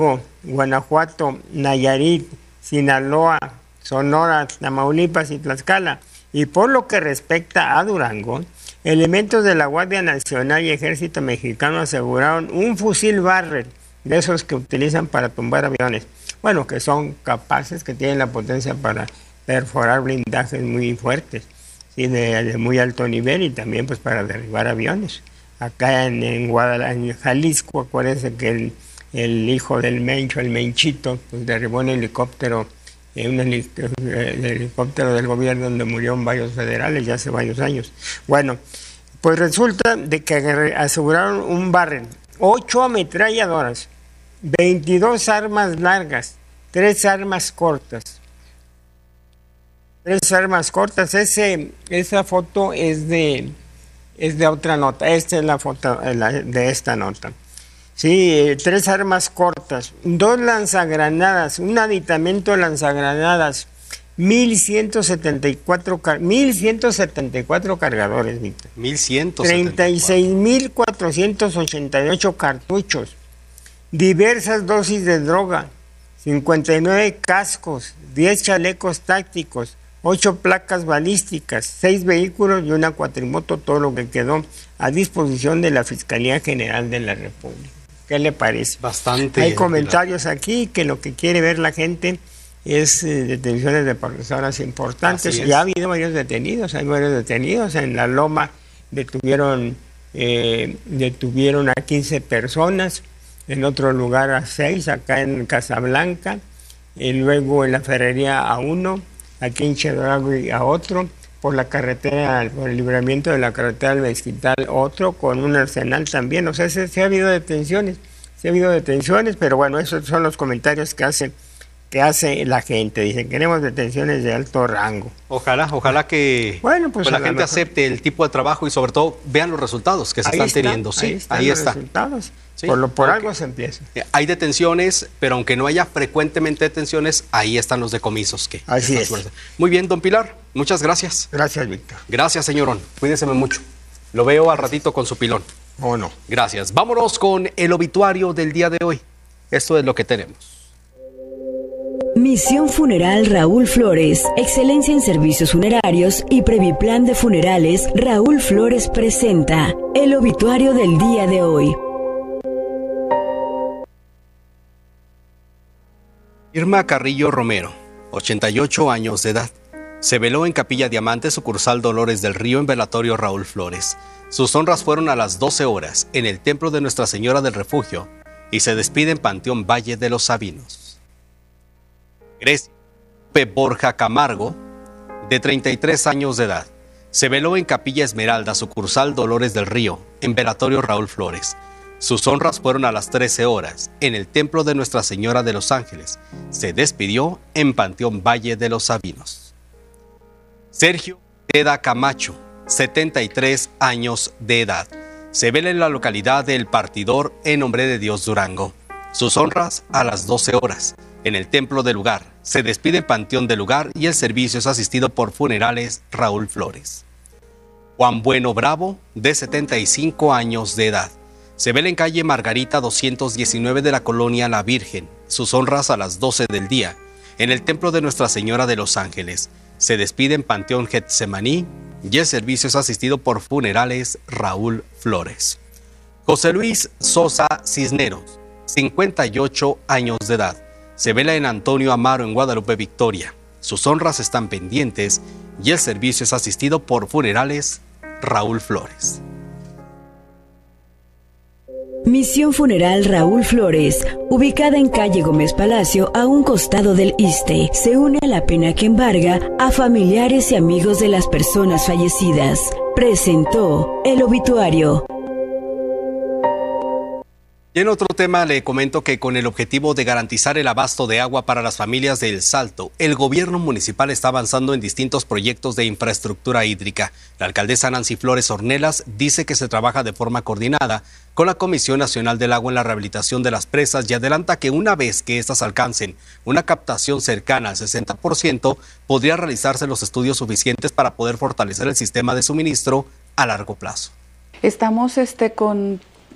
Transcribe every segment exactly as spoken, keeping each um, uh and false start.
Guanajuato, Nayarit, Sinaloa, Sonora, Tamaulipas y Tlaxcala. Y por lo que respecta a Durango, elementos de la Guardia Nacional y Ejército Mexicano aseguraron un fusil Barrett, de esos que utilizan para tumbar aviones. Bueno, que son capaces, que tienen la potencia para perforar blindajes muy fuertes, ¿sí? de, de muy alto nivel, y también pues para derribar aviones. Acá en, en Guadalajara, en Jalisco, acuérdense que el, el hijo del Mencho, el Menchito, pues derribó un helicóptero, eh, un heli el helicóptero del gobierno donde murieron varios federales ya hace varios años. Bueno, pues resulta de que aseguraron un Barrett, ocho ametralladoras, veintidós armas largas, tres armas cortas. Tres armas cortas. Ese, esa foto es de... es de otra nota. Esta es la foto de esta nota. Sí, tres armas cortas, dos lanzagranadas, un aditamento de lanzagranadas, mil ciento setenta y cuatro cargadores, Víctor. mil ciento setenta y cuatro. treinta y seis mil cuatrocientos ochenta y ocho cartuchos, diversas dosis de droga, cincuenta y nueve cascos, diez chalecos tácticos, ocho placas balísticas, seis vehículos y una cuatrimoto, todo lo que quedó a disposición de la Fiscalía General de la República. ¿Qué le parece? Bastante. Hay comentarios aquí que lo que quiere ver la gente es eh, detenciones de personas importantes. Ya ha habido varios detenidos, hay varios detenidos. En La Loma detuvieron, eh, detuvieron a quince personas, en otro lugar a seis, acá en Casablanca, y luego en la Ferrería a uno, aquí en Chedraui a otro, por la carretera, por el libramiento de la carretera del Mezquital otro, con un arsenal también. O sea, sí, sí ha habido detenciones, sí ha habido detenciones, pero bueno, esos son los comentarios que hace, que hace la gente. Dicen, queremos detenciones de alto rango. Ojalá, ojalá que bueno, pues pues la gente mejor acepte el tipo de trabajo y sobre todo vean los resultados que se ahí están está, teniendo. Sí, ahí están ahí los está. resultados. Sí, por lo, por okay. algo se empieza. Hay detenciones, pero aunque no haya frecuentemente detenciones, ahí están los decomisos. Que Así es. Fuerzas. Muy bien, don Pilar, muchas gracias. Gracias, Víctor. Gracias, señorón. Cuídese mucho. Lo veo al ratito con su pilón. ¿O no? Gracias. Vámonos con el obituario del día de hoy. Esto es lo que tenemos. Misión Funeral Raúl Flores, excelencia en servicios funerarios y Previplan de Funerales. Raúl Flores presenta el obituario del día de hoy. Irma Carrillo Romero, ochenta y ocho años de edad. Se veló en Capilla Diamante, sucursal Dolores del Río, en velatorio Raúl Flores. Sus honras fueron a las doce horas en el templo de Nuestra Señora del Refugio y se despide en Panteón Valle de los Sabinos. Grecia P. Borja Camargo, de treinta y tres años de edad. Se veló en Capilla Esmeralda, sucursal Dolores del Río, en velatorio Raúl Flores. Sus honras fueron a las trece horas en el templo de Nuestra Señora de los Ángeles. Se despidió en Panteón Valle de los Sabinos. Sergio Teda Camacho, setenta y tres años de edad. Se vela en la localidad de El Partidor, en Nombre de Dios, Durango. Sus honras a las doce horas en el templo del lugar. Se despide en Panteón del lugar y el servicio es asistido por Funerales Raúl Flores. Juan Bueno Bravo, de setenta y cinco años de edad. Se vela en calle Margarita doscientos diecinueve de la colonia La Virgen. Sus honras a las doce del día en el templo de Nuestra Señora de los Ángeles. Se despide en Panteón Getsemaní y el servicio es asistido por Funerales Raúl Flores. José Luis Sosa Cisneros, cincuenta y ocho años de edad. Se vela en Antonio Amaro, en Guadalupe, Victoria. Sus honras están pendientes y el servicio es asistido por Funerales Raúl Flores. Misión Funeral Raúl Flores, ubicada en calle Gómez Palacio, a un costado del ISSSTE, se une a la pena que embarga a familiares y amigos de las personas fallecidas. Presentó el obituario. Y en otro tema le comento que con el objetivo de garantizar el abasto de agua para las familias de El Salto, el gobierno municipal está avanzando en distintos proyectos de infraestructura hídrica. La alcaldesa Nancy Flores Ornelas dice que se trabaja de forma coordinada con la Comisión Nacional del Agua en la rehabilitación de las presas y adelanta que una vez que éstas alcancen una captación cercana al sesenta por ciento, podría realizarse los estudios suficientes para poder fortalecer el sistema de suministro a largo plazo. Estamos este, con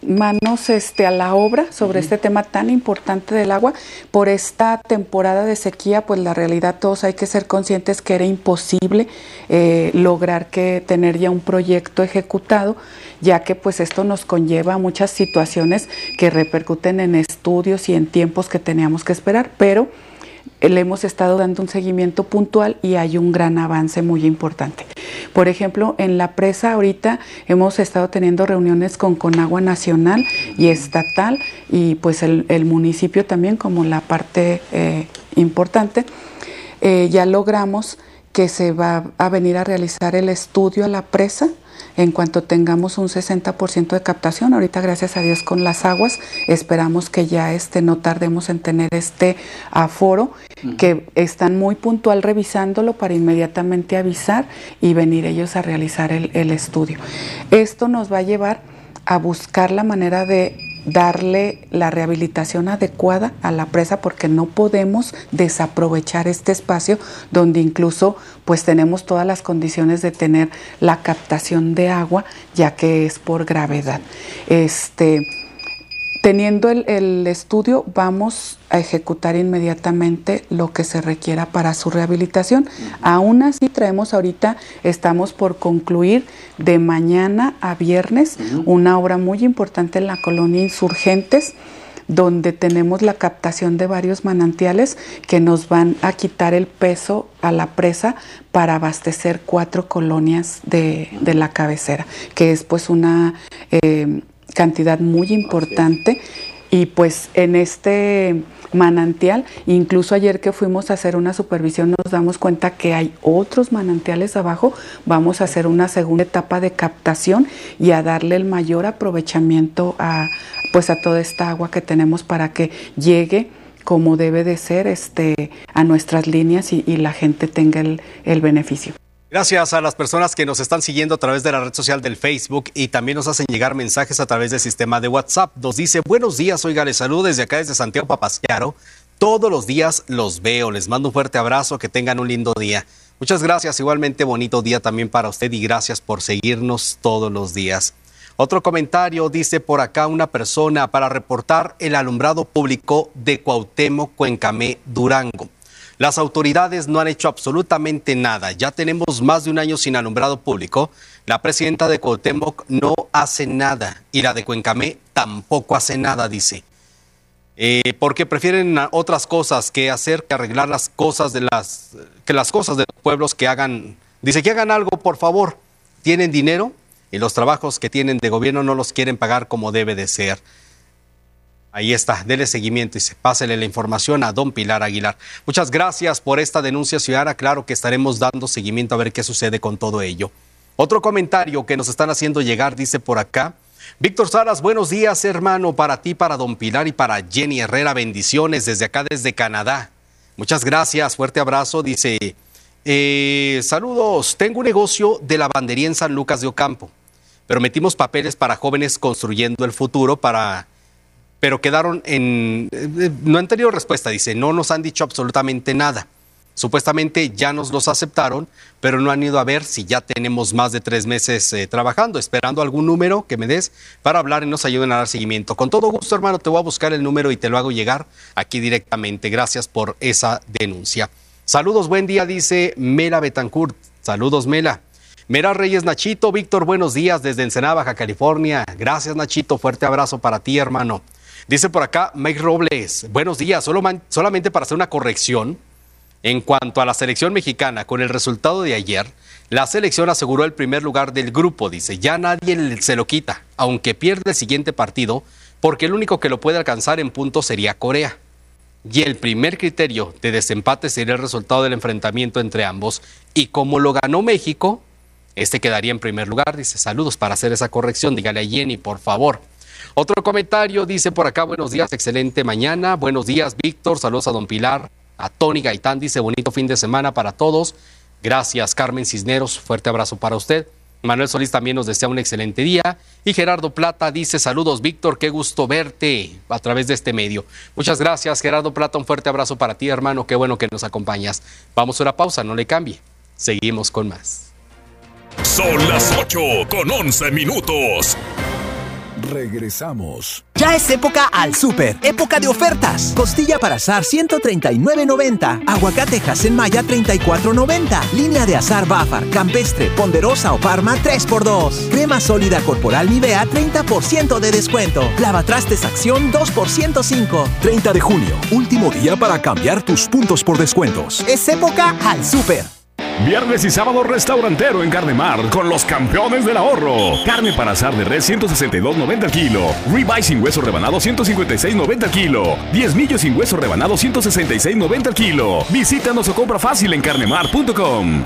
manos este, a la obra sobre uh-huh. este tema tan importante del agua. Por esta temporada de sequía, pues la realidad todos hay que ser conscientes que era imposible eh, lograr que tener ya un proyecto ejecutado, ya que pues esto nos conlleva a muchas situaciones que repercuten en estudios y en tiempos que teníamos que esperar, pero le hemos estado dando un seguimiento puntual y hay un gran avance muy importante. Por ejemplo, en la presa ahorita hemos estado teniendo reuniones con Conagua Nacional y Estatal y pues el, el municipio también como la parte eh, importante. Eh, ya logramos que se va a venir a realizar el estudio a la presa en cuanto tengamos un sesenta por ciento de captación. Ahorita, gracias a Dios, con las aguas, esperamos que ya este, no tardemos en tener este aforo, uh-huh. que están muy puntual revisándolo para inmediatamente avisar y venir ellos a realizar el, el estudio. Esto nos va a llevar a buscar la manera de darle la rehabilitación adecuada a la presa, porque no podemos desaprovechar este espacio donde incluso pues tenemos todas las condiciones de tener la captación de agua, ya que es por gravedad. Este, teniendo el, el estudio, vamos a ejecutar inmediatamente lo que se requiera para su rehabilitación. Uh-huh. Aún así, traemos ahorita, estamos por concluir de mañana a viernes, uh-huh. una obra muy importante en la colonia Insurgentes, donde tenemos la captación de varios manantiales que nos van a quitar el peso a la presa para abastecer cuatro colonias de, de la cabecera, que es pues una eh, cantidad muy importante. Y pues en este manantial, incluso ayer que fuimos a hacer una supervisión nos damos cuenta que hay otros manantiales abajo. Vamos a hacer una segunda etapa de captación y a darle el mayor aprovechamiento a, pues a toda esta agua que tenemos para que llegue como debe de ser este, a nuestras líneas y, y la gente tenga el, el beneficio. Gracias a las personas que nos están siguiendo a través de la red social del Facebook y también nos hacen llegar mensajes a través del sistema de WhatsApp. Nos dice, buenos días, oiga, les saludo desde acá, desde Santiago Papasquiaro. Todos los días los veo, les mando un fuerte abrazo, que tengan un lindo día. Muchas gracias, igualmente bonito día también para usted y gracias por seguirnos todos los días. Otro comentario dice por acá una persona, para reportar el alumbrado público de Cuauhtémoc, Cuencamé, Durango. Las autoridades no han hecho absolutamente nada. Ya tenemos más de un año sin alumbrado público. La presidenta de Cuauhtémoc no hace nada y la de Cuencamé tampoco hace nada, dice. Eh, porque prefieren otras cosas que hacer que arreglar las cosas de las que las cosas de los pueblos que hagan. Dice que hagan algo, por favor. Tienen dinero y los trabajos que tienen de gobierno no los quieren pagar como debe de ser. Ahí está, dele seguimiento y se pásele la información a don Pilar Aguilar. Muchas gracias por esta denuncia ciudadana. Claro que estaremos dando seguimiento a ver qué sucede con todo ello. Otro comentario que nos están haciendo llegar, dice por acá. Víctor Salas, buenos días, hermano, para ti, para don Pilar y para Jenny Herrera. Bendiciones desde acá, desde Canadá. Muchas gracias, fuerte abrazo. Dice, eh, saludos, tengo un negocio de lavandería en San Lucas de Ocampo, pero metimos papeles para jóvenes construyendo el futuro para... pero quedaron en... No han tenido respuesta, dice, no nos han dicho absolutamente nada. Supuestamente ya nos los aceptaron, pero no han ido a ver si ya tenemos más de tres meses eh, trabajando, esperando algún número que me des para hablar y nos ayuden a dar seguimiento. Con todo gusto, hermano, te voy a buscar el número y te lo hago llegar aquí directamente. Gracias por esa denuncia. Saludos, buen día, dice Mela Betancourt. Saludos, Mela. Mera Reyes, Nachito. Víctor, buenos días desde Ensenada, Baja California. Gracias, Nachito. Fuerte abrazo para ti, hermano. Dice por acá Mike Robles, buenos días, Solo man, solamente para hacer una corrección en cuanto a la selección mexicana. Con el resultado de ayer, la selección aseguró el primer lugar del grupo, dice, ya nadie se lo quita, aunque pierde el siguiente partido, porque el único que lo puede alcanzar en puntos sería Corea. Y el primer criterio de desempate sería el resultado del enfrentamiento entre ambos, y como lo ganó México, este quedaría en primer lugar, dice, saludos para hacer esa corrección, dígale a Jenny, por favor. Otro comentario dice por acá, buenos días, excelente mañana, buenos días, Víctor, saludos a don Pilar, a Tony Gaitán, dice, bonito fin de semana para todos, gracias, Carmen Cisneros, fuerte abrazo para usted, Manuel Solís también nos desea un excelente día, y Gerardo Plata dice, saludos, Víctor, qué gusto verte a través de este medio. Muchas gracias, Gerardo Plata, un fuerte abrazo para ti, hermano, qué bueno que nos acompañas. Vamos a una pausa, no le cambie, seguimos con más. Son las ocho con once minutos. Regresamos. Ya es época al súper, época de ofertas. Costilla para asar ciento treinta y nueve noventa, aguacate en Maya treinta y cuatro noventa, línea de asar Bafar, campestre, ponderosa o Parma tres por dos, crema sólida corporal Nivea treinta por ciento de descuento, lavatrastes Acción dos por ciento cinco. treinta de junio, último día para cambiar tus puntos por descuentos. Es época al súper. Viernes y sábado restaurantero en Carnemar con los campeones del ahorro. Carne para asar de res ciento sesenta y dos noventa al kilo. Ribeye sin hueso rebanado ciento cincuenta y seis noventa al kilo. Diezmillo sin hueso rebanado ciento sesenta y seis noventa al kilo. Visítanos o compra fácil en carnemar punto com.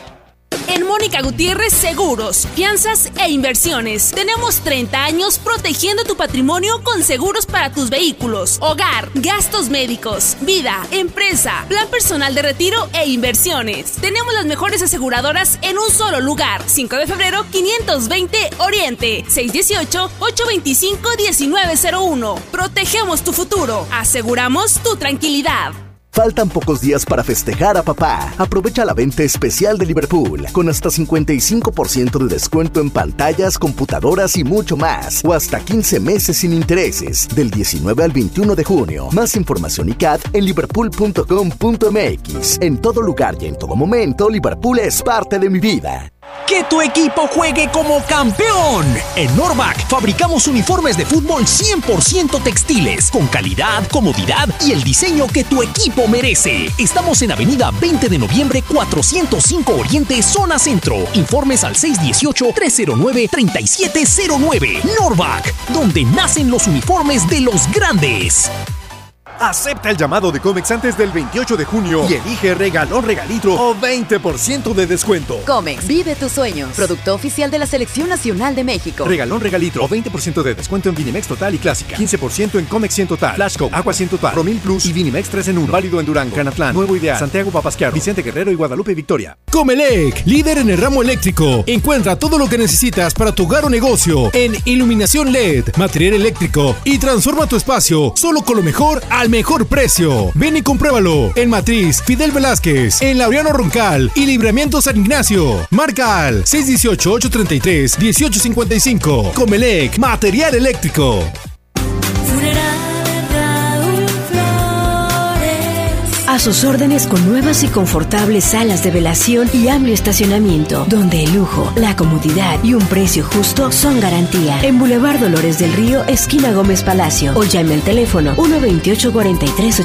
En Mónica Gutiérrez Seguros, Fianzas e Inversiones. Tenemos treinta años protegiendo tu patrimonio con seguros para tus vehículos, hogar, gastos médicos, vida, empresa, plan personal de retiro e inversiones. Tenemos las mejores aseguradoras en un solo lugar. cinco de febrero, quinientos veinte Oriente, seis uno ocho, ocho dos cinco, uno nueve cero uno. Protegemos tu futuro. Aseguramos tu tranquilidad. Faltan pocos días para festejar a papá. Aprovecha la venta especial de Liverpool con hasta cincuenta y cinco por ciento de descuento en pantallas, computadoras y mucho más. O hasta quince meses sin intereses del diecinueve al veintiuno de junio. Más información y C A D en liverpool punto com punto m x. En todo lugar y en todo momento, Liverpool es parte de mi vida. ¡Que tu equipo juegue como campeón! En Norvac fabricamos uniformes de fútbol cien por ciento textiles, con calidad, comodidad y el diseño que tu equipo merece. Estamos en Avenida veinte de noviembre, cuatrocientos cinco Oriente, Zona Centro. Informes al seis uno ocho, tres cero nueve, tres siete cero nueve. Norvac, donde nacen los uniformes de los grandes. Acepta el llamado de Comex antes del veintiocho de junio y elige regalón regalitro o veinte por ciento de descuento. Comex, vive tus sueños. Producto oficial de la Selección Nacional de México. Regalón regalitro o veinte por ciento de descuento en Vinimex Total y Clásica. quince por ciento en Comex cien Total, Flashco, Agua cien Total, Promil Plus y Vinimex tres en uno. Válido en Durango, Canatlán, Nuevo Ideal, Santiago Papasquiaro, Vicente Guerrero y Guadalupe Victoria. Comelec, líder en el ramo eléctrico. Encuentra todo lo que necesitas para tu hogar o negocio en iluminación L E D, material eléctrico y transforma tu espacio solo con lo mejor al mejor precio. Ven y compruébalo en Matriz Fidel Velázquez, en Laureano Roncal y Libramiento San Ignacio. Marca al seis uno ocho, ocho tres tres, uno ocho cinco cinco. Comelec, material eléctrico. A sus órdenes con nuevas y confortables salas de velación y amplio estacionamiento, donde el lujo, la comodidad y un precio justo son garantía. En Boulevard Dolores del Río, esquina Gómez Palacio, o llame al teléfono uno veintiocho, cuarenta y tres, ochenta